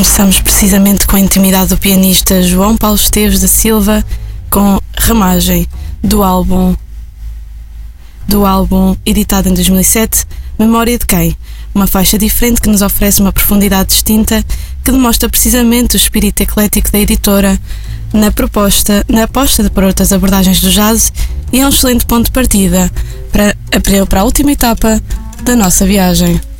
começamos precisamente com a intimidade do pianista João Paulo Esteves da Silva, com Ramagem, do álbum editado em 2007, Memória de Quem? Uma faixa diferente que nos oferece uma profundidade distinta, que demonstra precisamente o espírito eclético da editora na aposta por outras abordagens do jazz, e é um excelente ponto de partida para a última etapa da nossa viagem.